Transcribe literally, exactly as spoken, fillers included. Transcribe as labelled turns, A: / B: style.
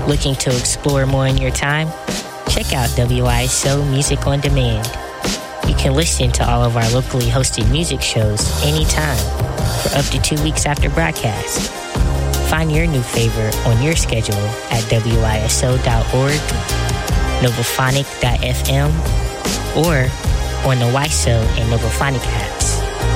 A: Looking to explore more in your time? Check out W I S O Music on Demand. You can listen to all of our locally hosted music shows anytime for up to two weeks after broadcast. Find your new favorite on your schedule at W I S O dot org, Novophonic dot F M, or on the Y S O and Novophonic apps.